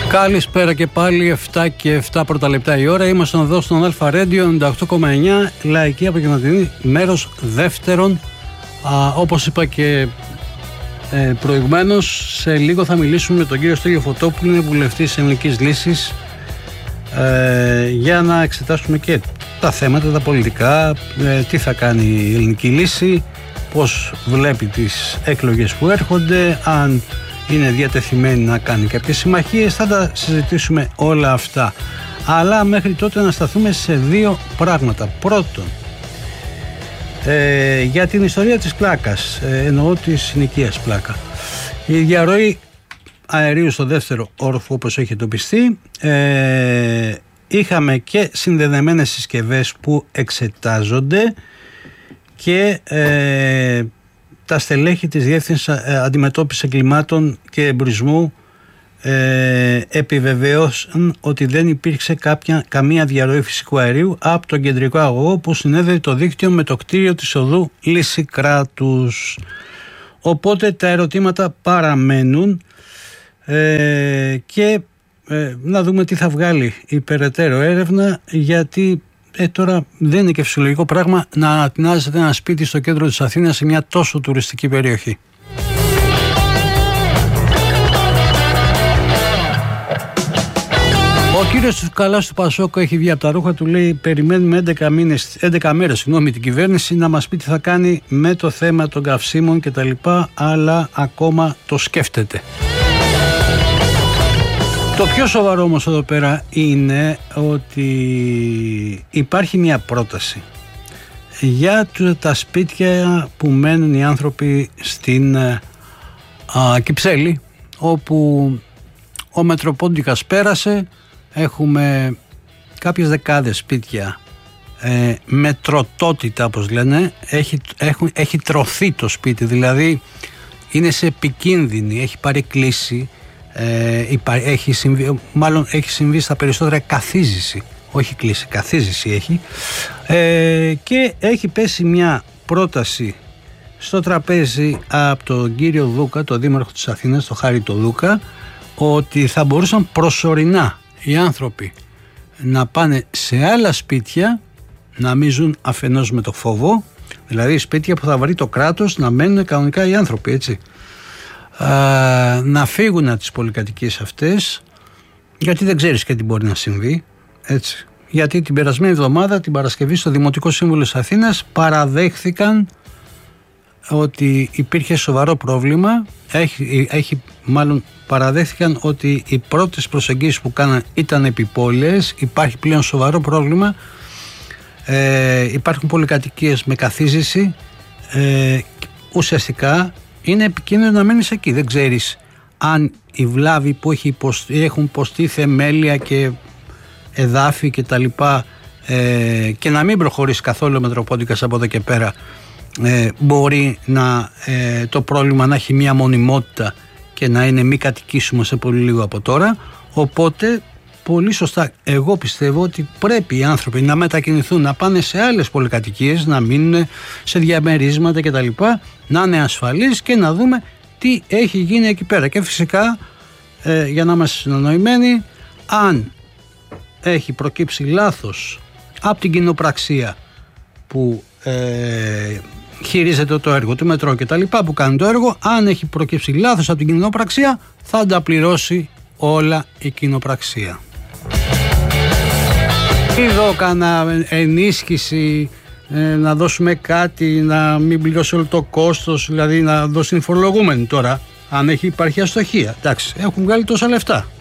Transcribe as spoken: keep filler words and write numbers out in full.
Καλησπέρα και πάλι, εφτά και εφτά πρώτα λεπτά η ώρα. Είμαστε εδώ στον Αλφα Radio ενενήντα οκτώ κόμμα εννιά, λαϊκή απογευματινή, μέρος δεύτερον. Α, όπως είπα και ε, προηγουμένως, σε λίγο θα μιλήσουμε με τον κύριο Στέλιο Φωτόπουλο, είναι βουλευτής Ελληνικής Λύσης, ε, για να εξετάσουμε και τα θέματα, τα πολιτικά, ε, τι θα κάνει η Ελληνική Λύση, πώς βλέπει τις εκλογές που έρχονται, αν είναι διατεθειμένη να κάνει κάποιες συμμαχίες. Θα τα συζητήσουμε όλα αυτά, αλλά μέχρι τότε να σταθούμε σε δύο πράγματα. Πρώτον, ε, για την ιστορία της πλάκας, ε, εννοώ της συνοικίας πλάκα. Η διαρροή αερίου στο δεύτερο όροφο, όπως έχει εντοπιστεί, ε, είχαμε και συνδεδεμένες συσκευές που εξετάζονται και ε, τα στελέχη της Διεύθυνσης Αντιμετώπισης Εγκλημάτων και Εμπορισμού ε, επιβεβαίωσαν ότι δεν υπήρξε κάποια, καμία διαρροή φυσικού αερίου από τον κεντρικό αγωγό που συνέδεε το δίκτυο με το κτίριο της οδού Λυσικράτους. Οπότε τα ερωτήματα παραμένουν ε, και ε, να δούμε τι θα βγάλει η περαιτέρω έρευνα, γιατί Ε, τώρα δεν είναι και φυσιολογικό πράγμα να ανατινάζεται ένα σπίτι στο κέντρο της Αθήνας σε μια τόσο τουριστική περιοχή. Ο κύριος Τσουκαλάς του Πασόκο έχει βγει από τα ρούχα του, λέει περιμένουμε έντεκα, μήνες, έντεκα μέρες συγγνώμη, την κυβέρνηση να μας πει τι θα κάνει με το θέμα των καυσίμων κτλ, αλλά ακόμα το σκέφτεται. Το πιο σοβαρό όμως εδώ πέρα είναι ότι υπάρχει μια πρόταση για τα σπίτια που μένουν οι άνθρωποι στην α, Κυψέλη, όπου ο Μετροπόντικας πέρασε. Έχουμε κάποιες δεκάδες σπίτια ε, με τροτότητα, όπως λένε. Έχει, έχουν, έχει τρωθεί το σπίτι, δηλαδή είναι σε επικίνδυνη, έχει πάρει κλίση. Ε, έχει συμβεί, μάλλον έχει συμβεί στα περισσότερα καθίζηση, όχι κλίση, καθίζηση έχει, ε, και έχει πέσει μια πρόταση στο τραπέζι από τον κύριο Δούκα, τον δήμαρχο της Αθήνας, τον Χάρη τον Δούκα, ότι θα μπορούσαν προσωρινά οι άνθρωποι να πάνε σε άλλα σπίτια, να μην ζουν αφενός με το φόβο, δηλαδή σπίτια που θα βρει το κράτος να μένουν κανονικά οι άνθρωποι, έτσι, Uh, να φύγουν από τις πολυκατοικίες αυτές, γιατί δεν ξέρεις και τι μπορεί να συμβεί, έτσι. Γιατί την περασμένη εβδομάδα, την Παρασκευή, στο Δημοτικό Σύμβουλο της Αθήνας παραδέχθηκαν ότι υπήρχε σοβαρό πρόβλημα, έχει, έχει, μάλλον παραδέχθηκαν ότι οι πρώτες προσεγγίσεις που κάναν ήταν επιπόλαιες, υπάρχει πλέον σοβαρό πρόβλημα, ε, υπάρχουν πολυκατοικίες με καθίζηση, ε, ουσιαστικά είναι επικίνδυνο να μένεις εκεί. Δεν ξέρεις αν οι βλάβοι που έχει υποστεί, έχουν υποστεί θεμέλια και εδάφη και τα λοιπά, ε, και να μην προχωρήσει καθόλου ο Μετροπόντικας από εδώ και πέρα, ε, μπορεί να, ε, το πρόβλημα να έχει μια μονιμότητα και να είναι μη κατοικήσιμο σε πολύ λίγο από τώρα. Οπότε πολύ σωστά εγώ πιστεύω ότι πρέπει οι άνθρωποι να μετακινηθούν, να πάνε σε άλλες πολυκατοικίες, να μείνουν σε διαμερίσματα κτλ, να είναι ασφαλείς και να δούμε τι έχει γίνει εκεί πέρα. Και φυσικά, ε, για να είμαστε συνεννοημένοι, αν έχει προκύψει λάθος από την κοινοπραξία που ε, χειρίζεται το έργο του μετρό και τα λοιπά, που κάνει το έργο, αν έχει προκύψει λάθος από την κοινοπραξία, θα τα πληρώσει όλα η κοινοπραξία. Εδώ κάνα ενίσχυση, ε, να δώσουμε κάτι, να μην πληρώσει όλο το κόστος, δηλαδή να δώσει την φορολογούμενη τώρα, αν έχει υπάρχει αστοχία. Εντάξει, έχουν βγάλει τόσα λεφτά.